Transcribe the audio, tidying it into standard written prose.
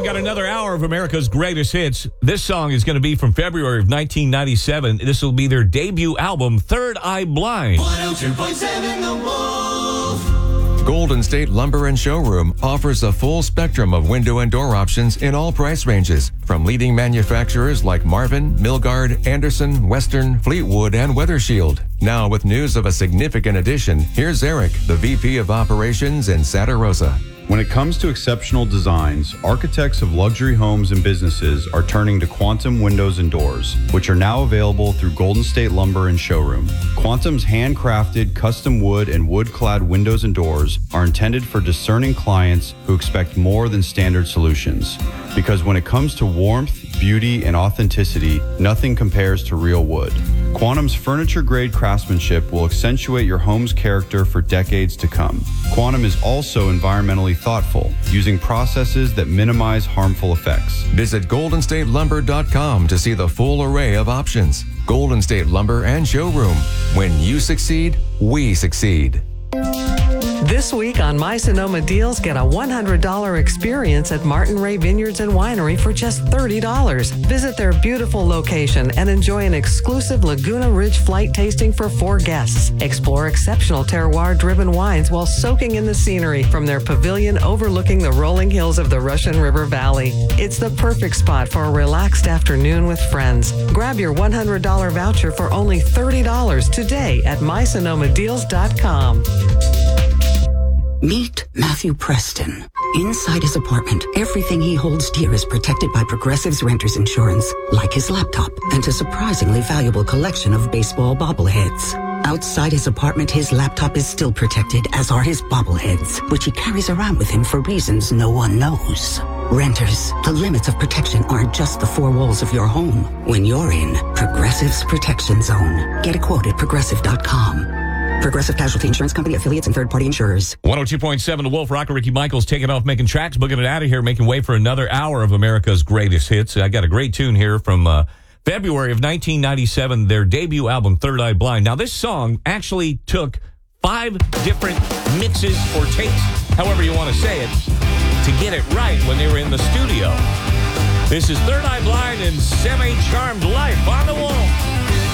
got another hour of America's greatest hits. This song is going to be from February of 1997. This will be their debut album, Third Eye Blind. 102.7 The Wolf. Golden State Lumber and Showroom offers a full spectrum of window and door options in all price ranges, from leading manufacturers like Marvin, Milgard, Anderson, Western, Fleetwood, and Weathershield. Now, with news of a significant addition, here's Eric, the VP of Operations in Santa Rosa. When it comes to exceptional designs, architects of luxury homes and businesses are turning to Quantum Windows and Doors, which are now available through Golden State Lumber and Showroom. Quantum's handcrafted custom wood and wood-clad windows and doors are intended for discerning clients who expect more than standard solutions. Because when it comes to warmth, beauty, and authenticity, nothing compares to real wood. Quantum's furniture-grade craftsmanship will accentuate your home's character for decades to come. Quantum is also environmentally thoughtful, using processes that minimize harmful effects. Visit GoldenStateLumber.com to see the full array of options. Golden State Lumber and Showroom. When you succeed, we succeed. This week on My Sonoma Deals, get a $100 experience at Martin Ray Vineyards and Winery for just $30. Visit their beautiful location and enjoy an exclusive Laguna Ridge flight tasting for 4 guests. Explore exceptional terroir-driven wines while soaking in the scenery from their pavilion overlooking the rolling hills of the Russian River Valley. It's the perfect spot for a relaxed afternoon with friends. Grab your $100 voucher for only $30 today at mysonomadeals.com. Meet Matthew Preston. Inside his apartment, everything he holds dear is protected by Progressive's Renter's Insurance, like his laptop and a surprisingly valuable collection of baseball bobbleheads. Outside his apartment, his laptop is still protected, as are his bobbleheads, which he carries around with him for reasons no one knows. Renters, the limits of protection aren't just the 4 walls of your home. When you're in Progressive's Protection Zone, get a quote at Progressive.com. Progressive Casualty Insurance Company, affiliates, and third-party insurers. 102.7 The Wolf Rocker. Ricky Michaels taking off, making tracks, booking it out of here, making way for another hour of America's greatest hits. I got a great tune here from February of 1997, their debut album, Third Eye Blind. Now, this song actually took 5 different mixes or takes, however you want to say it, to get it right when they were in the studio. This is Third Eye Blind and Semi-Charmed Life on the Wolf.